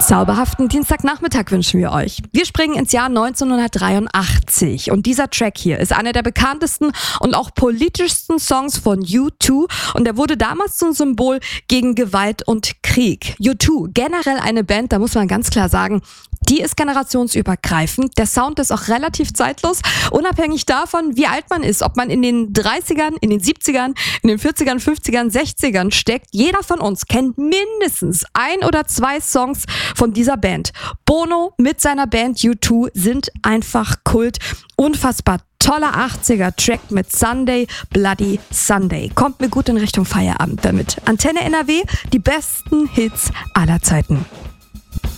Zauberhaften Dienstagnachmittag wünschen wir euch. Wir springen ins Jahr 1983 und dieser Track hier ist einer der bekanntesten und auch politischsten Songs von U2 und er wurde damals zum Symbol gegen Gewalt und Krieg. U2, generell eine Band, da muss man ganz klar sagen, die ist generationsübergreifend. Der Sound ist auch relativ zeitlos, unabhängig davon, wie alt man ist, ob man in den 30ern, in den 70ern, in den 40ern, 50ern, 60ern steckt. Jeder von uns kennt mindestens 1 oder 2 Songs von dieser Band. Bono mit seiner Band U2 sind einfach Kult. Unfassbar toller 80er-Track mit Sunday, Bloody Sunday. Kommt mir gut in Richtung Feierabend damit. Antenne NRW, die besten Hits aller Zeiten.